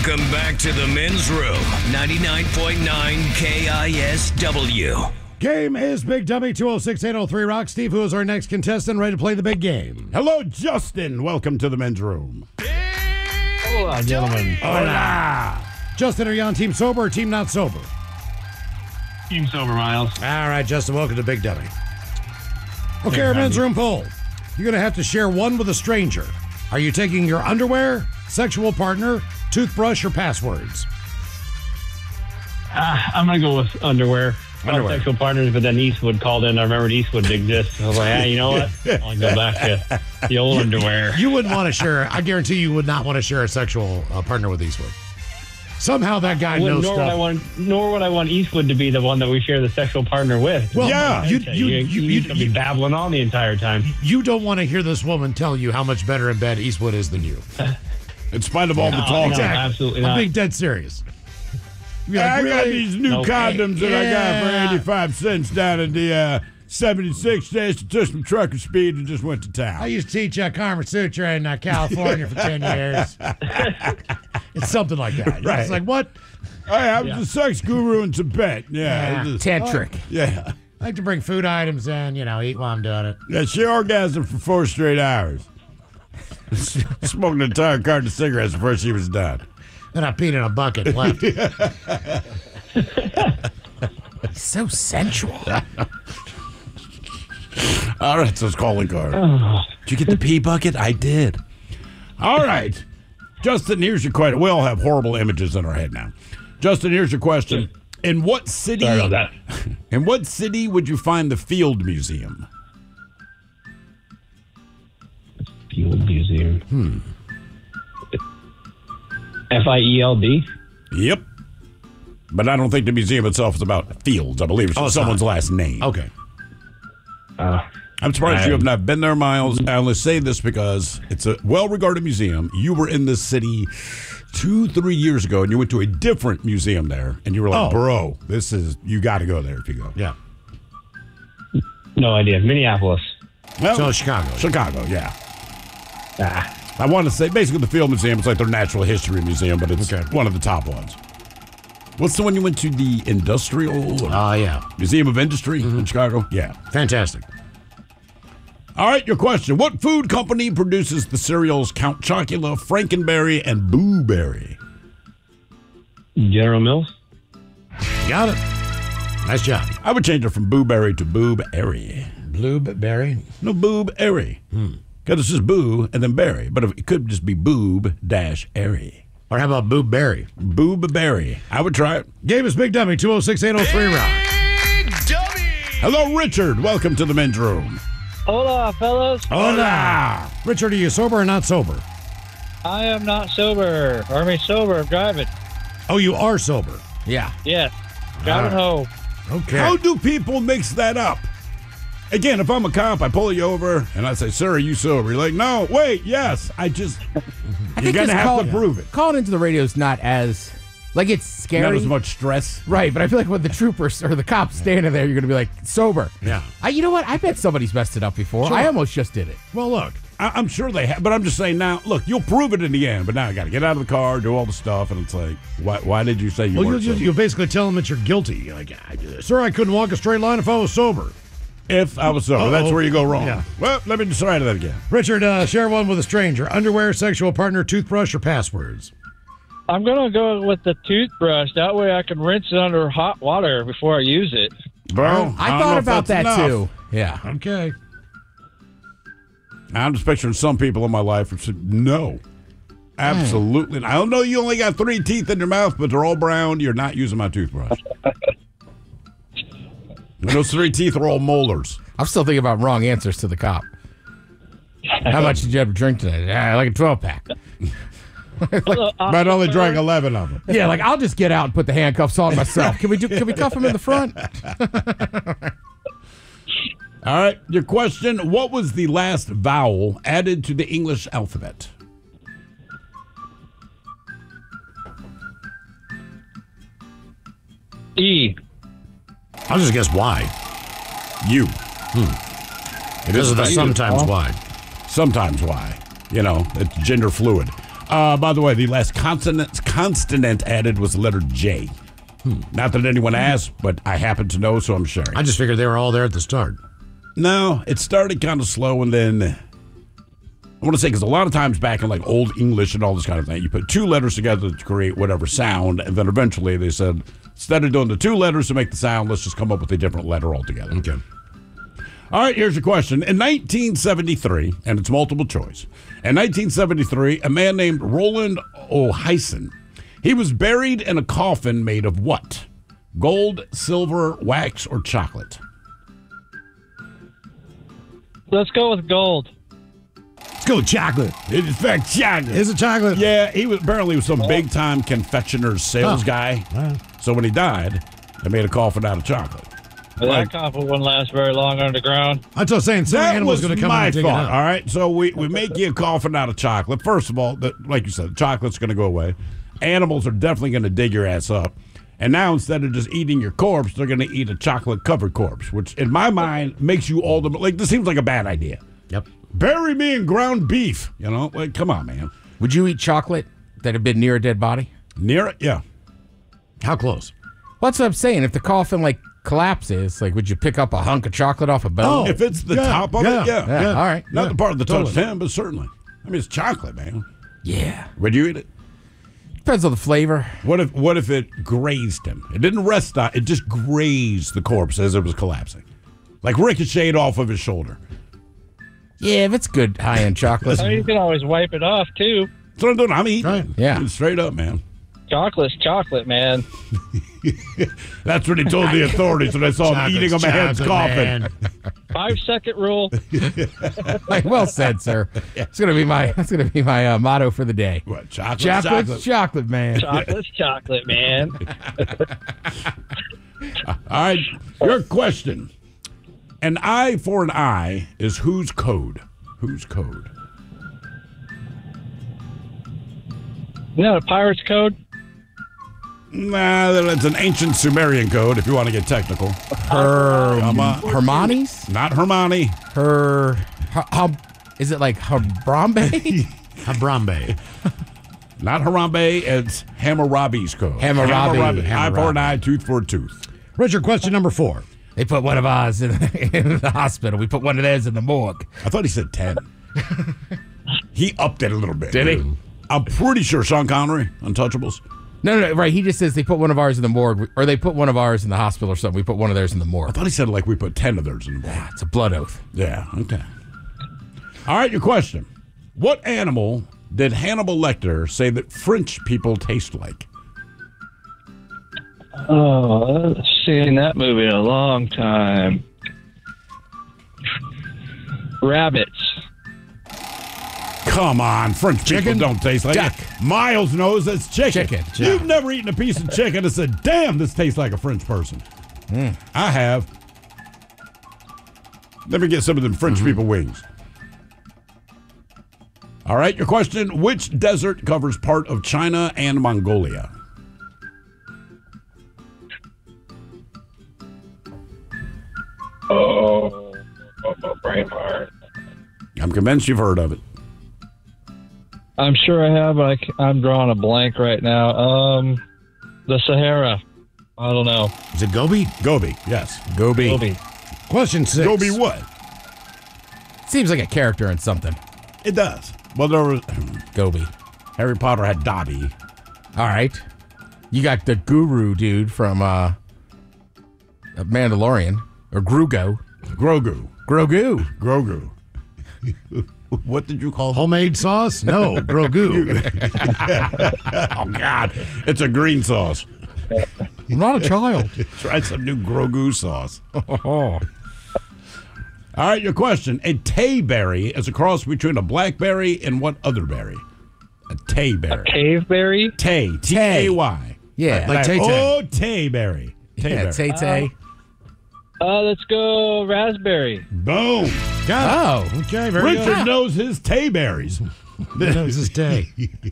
Welcome back to the Men's Room, 99.9 KISW. Game is Big Dummy 206-803-ROCK. Steve, who is our next contestant, ready to play the big game? Hello, Justin. Welcome to the Men's Room. Hola, gentlemen. Hola. Justin, are you on Team Sober or Team Not Sober? Team Sober, Miles. All right, Justin, welcome to Big Dummy. Okay, our Men's Room poll. You're going to have to share one with a stranger. Are you taking your underwear, sexual partner, toothbrush, or passwords? I'm going to go with underwear. Underwear. Sexual partners, but then Eastwood called in. I remembered Eastwood didn't exist. I was like, hey, you know what? I'll go back to the old underwear. You wouldn't want to share, I guarantee you would not want to share a sexual partner with Eastwood. Somehow that guy knows stuff. Nor would I want Eastwood to be the one that we share the sexual partner with. Well, yeah. He's going to be babbling on the entire time. You don't want to hear this woman tell you how much better in bed Eastwood is than you. In spite of all the talk. No, absolutely not. I'm being dead serious. I got these new condoms that I got for 85 cents down in the 76 days. Took some trucker speed and just went to town. I used to teach Karma Sutra in California for 10 years. It's something like that. Right. It's like, what? I was a sex guru in Tibet. Yeah. Tantric. Yeah. I like to bring food items in, eat while I'm doing it. Yeah, she orgasmed for 4 straight hours. Smoked an entire carton of cigarettes before she was done. Then I peed in a bucket and left. So sensual. All right, so it's calling card. Did you get the pee bucket? I did. All right. Justin, here's your question. We all have horrible images in our head now. Justin, here's your question. In what city? Sorry about that. In what city would you find the Field Museum? Field Museum. FIELD? Yep. But I don't think the museum itself is about fields. I believe it's just someone's last name. Okay. I'm surprised you have not been there, Miles. I only say this because it's a well-regarded museum. You were in this city 2-3 years ago, and you went to a different museum there, and you were like, bro, you got to go there if you go. Yeah. No idea. Minneapolis. Well, So Chicago. Chicago, yeah. I want to say, basically, the Field Museum is like their natural history museum, but it's one of the top ones. What's the one you went to? The Industrial? Yeah. Museum of Industry in Chicago? Yeah. Fantastic. All right, your question. What food company produces the cereals Count Chocula, Frankenberry, and Boo Berry? General Mills? Got it. Nice job. I would change it from Boo Berry to Boob Airy. Blueberry. No, Boob Airy. Because it's just Boo and then Berry. But it could just be Boob-Airy. Or how about Boob Berry? Boob Berry. I would try it. Game is Big Dummy 206-803-ROCK. Big Dummy! Hello, Richard. Welcome to the Men's Room. Hola, fellas. Hola. Richard, are you sober or not sober? I am not sober. Or I mean sober. I'm driving. Oh, you are sober. Yeah. Yes. Driving home. Okay. How do people mix that up? Again, if I'm a cop, I pull you over and I say, sir, are you sober? You're like, no, wait, yes. You're going to have to prove it. Calling into the radio is not as, it's scary. Not as much stress. Right, but I feel like when the troopers or the cops standing there, you're going to be like, sober. Yeah. You know what? I bet somebody's messed it up before. Sure. I almost just did it. Well, look. I'm sure they have, but I'm just saying now, look, you'll prove it in the end, but now I got to get out of the car, do all the stuff, and it's like, why did you say you weren't sober? You'll basically tell them that you're guilty. You're like, sir, I couldn't walk a straight line if I was sober. If I was sober. That's where you go wrong. Yeah. Well, let me decide that again. Richard, share one with a stranger. Underwear, sexual partner, toothbrush, or passwords? I'm going to go with the toothbrush. That way I can rinse it under hot water before I use it. Bro, I thought about that too. Yeah. Okay. I'm just picturing some people in my life who said, no, absolutely not. I don't know you only got 3 teeth in your mouth, but they're all brown. You're not using my toothbrush. And those 3 teeth are all molars. I'm still thinking about wrong answers to the cop. How much did you have to drink today? Yeah, like a 12-pack. But I only drank 11 of them. Yeah, I'll just get out and put the handcuffs on myself. Can we cuff him in the front? All right, your question. What was the last vowel added to the English alphabet? E. I'll just guess why. U. Because of the sometimes why. Sometimes why. It's gender fluid. By the way, the last consonant added was the letter J. Not that anyone asked, but I happen to know, so I'm sharing. I just figured they were all there at the start. No, it started kind of slow, and then I want to say, because a lot of times back in like Old English and all this kind of thing, you put two letters together to create whatever sound, and then eventually they said, instead of doing the two letters to make the sound, let's just come up with a different letter altogether. Okay. All right, here's your question. In 1973, and it's multiple choice, in 1973, a man named Roland O'Hyson, he was buried in a coffin made of what? Gold, silver, wax, or chocolate? Let's go with gold. Let's go with chocolate. It is in fact chocolate. Is it chocolate? Yeah, he was apparently some big time confectioner's sales guy. So when he died, they made a coffin out of chocolate. That coffin wouldn't last very long underground. That's what I was saying. Some That animal's was going to come my and take it thought. out. All right, so we make you a coffin out of chocolate. First of all, like you said, the chocolate's going to go away. Animals are definitely going to dig your ass up. And now instead of just eating your corpse, they're going to eat a chocolate-covered corpse, which in my mind makes you all the like. This seems like a bad idea. Yep. Bury me in ground beef. You know, like come on, man. Would you eat chocolate that had been near a dead body? Near it, yeah. How close? Well, that's what I'm saying. If the coffin like collapses, like would you pick up a hunk of chocolate off a bone? If it's the top of it, yeah. Yeah, all right. Not the part that touched Totally. him, but certainly. I mean, it's chocolate, man. Yeah. Would you eat it? Depends on the flavor. What if it grazed him? It didn't rest on. It just grazed the corpse as it was collapsing, like ricocheted off of his shoulder. Yeah, if it's good high-end chocolate. You can always wipe it off, too. That's what I'm doing. I'm eating. Right. Yeah. Straight up, man. Chocolate's chocolate, man. That's what he told the authorities when I saw him eating a man's coffin. 5-second rule. Like, well said, sir. That's gonna be my motto for the day. What, chocolate? Chocolate's chocolate, man. Chocolate's chocolate, man. All right, your question. An eye for an eye is whose code? Whose code? Isn't that a pirate's code? Nah, that's an ancient Sumerian code if you want to get technical. Come on. Hermione's? Not Hermione. Is it like Harambe? Harambe. Not Harambe, it's Hammurabi's code. Hammurabi. Eye for an eye, tooth for a tooth. Richard, question number 4. They put one of ours in the hospital. We put one of theirs in the morgue. I thought he said 10. He upped it a little bit. Did he? I'm pretty sure Sean Connery, Untouchables. No, right. He just says they put one of ours in the morgue, or they put one of ours in the hospital or something. We put one of theirs in the I morgue. thought he said like we put 10 of theirs in the morgue. It's a blood oath. Yeah, okay. All right, your question. What animal did Hannibal Lecter say that French people taste like? Oh, I've seen that movie in a long time. Rabbits. Come on, French Chicken? people don't taste like Duck. it. Miles knows it's chicken. Chicken. You've never eaten a piece of chicken and said, damn, this tastes like a French person. I have. Let me get some of them French people wings. All right, your question. Which desert covers part of China and Mongolia? Brain fire. I'm convinced you've heard of it. I'm sure I have, but I'm drawing a blank right now. The Sahara. I don't know. Is it Gobi? Gobi, yes. Gobi. Gobi. Question 6. Gobi what? Seems like a character in something. It does. Well, there was Gobi. Harry Potter had Dobby. All right. You got the guru dude from Mandalorian, or Grogu. Grogu. Grogu. What did you call him? Homemade sauce? No, Grogu. Oh, God. It's a green sauce. I'm not a child. Try some new Grogu sauce. All right, your question. A tayberry is a cross between a blackberry and what other berry? A tayberry. Caveberry? Tay. T-A-Y. Yeah. Like Tay-Tay. Oh, tayberry. Yeah, Tay-Tay. Let's go raspberry. Boom. Got it. Oh. Okay, very Richard good. knows his tayberries. Knows his day.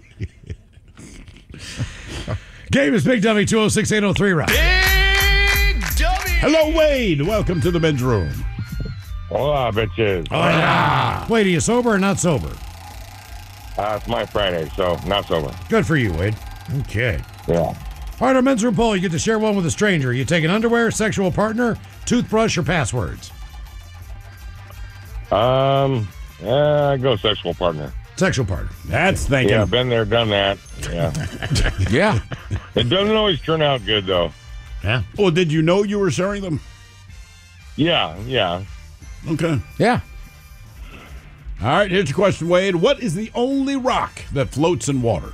Game is Big Dummy 206-803 round. Big W. Hello, Wade. Welcome to the men's room. Hola, bitches. Wait, are you sober or not sober? It's my Friday, so not sober. Good for you, Wade. Okay. Yeah. All right, our men's room poll. You get to share one with a stranger. You taking underwear, sexual partner, toothbrush, or passwords? I go sexual partner. Sexual partner. That's thinking. Yeah, been there, done that. Yeah. Yeah. It doesn't always turn out good, though. Yeah. Well, did you know you were sharing them? Yeah. Okay. Yeah. All right, here's your question, Wade. What is the only rock that floats in water?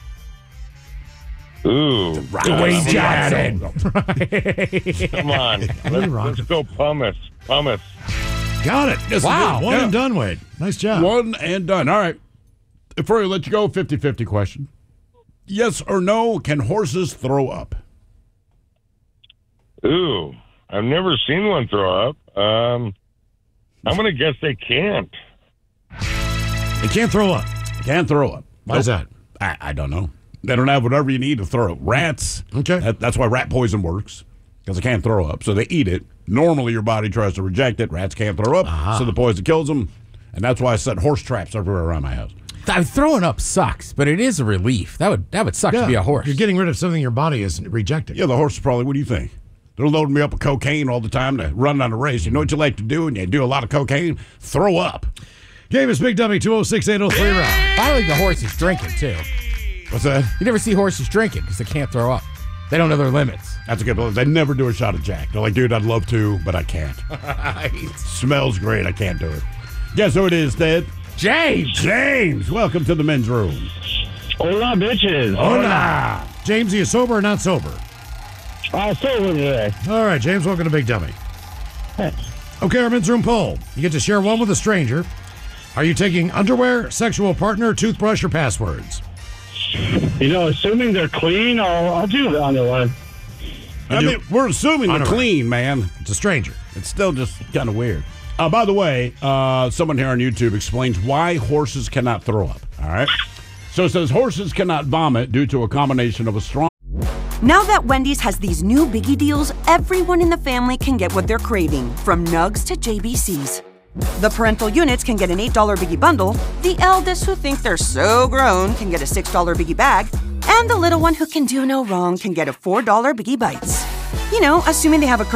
Ooh. Dwayne Johnson. Come on. Let's go pumice. Pumice. Got it. Yes, Wow. indeed. One Yeah. and done, Wade. Nice job. One and done. All right. Before we let you go, 50-50 question. Yes or no, can horses throw up? Ooh. I've never seen one throw up. I'm going to guess they can't. They can't throw up. Can't throw up. Why is that? I don't know. They don't have whatever you need to throw up. Rats. Okay. That's why rat poison works, because they can't throw up. So they eat it. Normally, your body tries to reject it. Rats can't throw up, so the poison kills them. And that's why I set horse traps everywhere around my house. Throwing up sucks, but it is a relief. That would suck to be a horse. You're getting rid of something your body is rejecting. Yeah, the horse is probably, what do you think? They're loading me up with cocaine all the time to run on a race. You know what you like to do when you do a lot of cocaine? Throw up. Game is Big Dummy 206-803 round. I like the horses drinking, too. What's that? You never see horses drinking because they can't throw up. They don't know their limits. That's a good one. They never do a shot of Jack. They're like, dude, I'd love to, but I can't. Smells great. I can't do it. Guess who it is, Ted? James! James, welcome to the men's room. Hola, bitches. Hola. James, are you sober or not sober? Sober today. All right, James, welcome to Big Dummy. Okay, our men's room poll. You get to share one with a stranger. Are you taking underwear, sexual partner, toothbrush, or passwords? You know, assuming they're clean, I'll do the underwear. I mean, we're assuming they're Underwear. clean, man. It's a stranger. It's still just kind of weird. By the way, someone here on YouTube explains why horses cannot throw up. All right. So it says horses cannot vomit due to a combination of a strong. Now that Wendy's has these new biggie deals, everyone in the family can get what they're craving, from Nugs to JBCs. The parental units can get an $8 biggie bundle, the eldest who think they're so grown can get a $6 biggie bag, and the little one who can do no wrong can get a $4 biggie bites. You know, assuming they have a